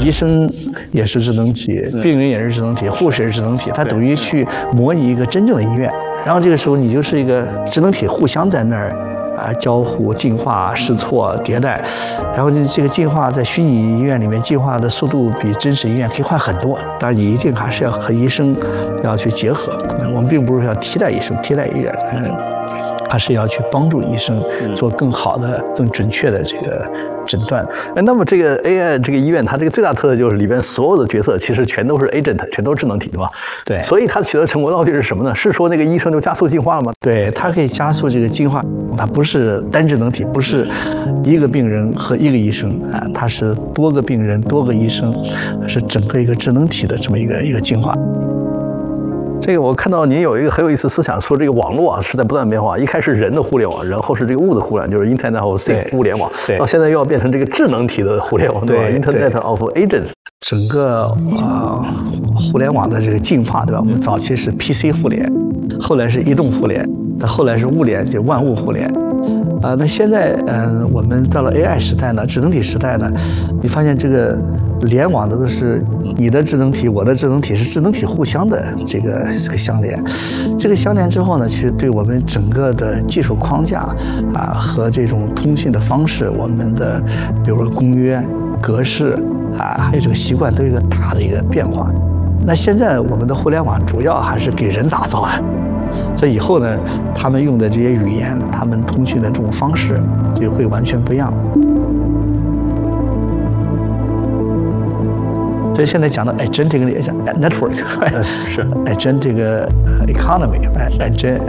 医生也是智能体，病人也是智能体，护士也是智能体，它等于去模拟一个真正的医院。然后这个时候你就是一个智能体，互相在那儿交互、进化、试错、迭代。然后这个进化在虚拟医院里面进化的速度比真实医院可以快很多。当然，你一定还是要和医生要去结合。我们并不是要替代医生、替代医院。还是要去帮助医生做更好的、更准确的这个诊断。 那么这个 AI 这个医院，它这个最大特色就是里边所有的角色其实全都是 agent， 全都是智能体，对吧？ 对。 所以它取得成果到底是什么呢？是说那个医生就加速进化了吗？ 对，它可以加速这个进化。它不是单智能体，不是一个病人和一个医生啊，它是多个病人、多个医生，是整个一个智能体的这么一个进化。 这个我看到您有一个很有意思思想，说这个网络是在不断变化。一开始人的互联网，然后是这个物的互联网，就是 Internet of Things 物联网，到现在又要变成这个智能体的互联网，对吧？Internet of Agents。 整个互联网的这个进化，对吧？我们早期是 PC 互联，后来是移动互联，后来是物联，就万物互联。那现在我们到了 AI 时代呢，智能体时代呢，你发现这个联网的都是你的智能体，我的智能体，是智能体互相的这个相连。这个相连之后呢，其实对我们整个的技术框架和这种通讯的方式，我们的比如说公约、格式还有这个习惯都有一个大的一个变化。那现在我们的互联网主要还是给人打造的。所以以后呢，他们用的这些语言，他们通讯的这种方式就会完全不一样的。所以现在讲的 agentic network， 是 agentic economy，